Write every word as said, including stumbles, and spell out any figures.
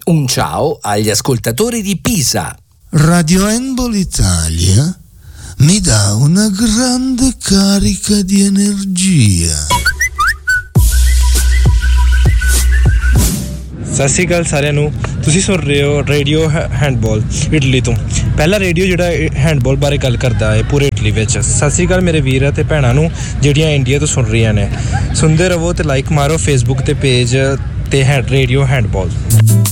Un ciao agli ascoltatori di Pisa. Radio Handball Italia mi dà una grande carica di energia. ਸਤਿ ਸ਼੍ਰੀ ਅਕਾਲ ਸਾਰਿਆਂ ਨੂੰ ਤੁਸੀਂ ਸੁਣ ਰਹੇ ਹੋ ਰੇਡੀਓ ਹੈਂਡਬਾਲ ਇਟਲੀ ਤੋਂ ਪਹਿਲਾ ਰੇਡੀਓ ਜਿਹੜਾ ਹੈਂਡਬਾਲ ਬਾਰੇ ਗੱਲ ਕਰਦਾ ਹੈ ਪੂਰੇ ਇਟਲੀ ਵਿੱਚ ਸਤਿ ਸ਼੍ਰੀ ਅਕਾਲ ਮੇਰੇ ਵੀਰ ਅਤੇ ਭੈਣਾਂ ਨੂੰ ਜਿਹੜੀਆਂ ਇੰਡੀਆ ਤੋਂ ਸੁਣ ਰਹੀਆਂ ਨੇ ਸੁਣਦੇ ਰਹੋ ਤੇ ਲਾਈਕ ਮਾਰੋ ਫੇਸਬੁੱਕ ਤੇ ਪੇਜ ਤੇ ਹੈ ਰੇਡੀਓ ਹੈਂਡਬਾਲ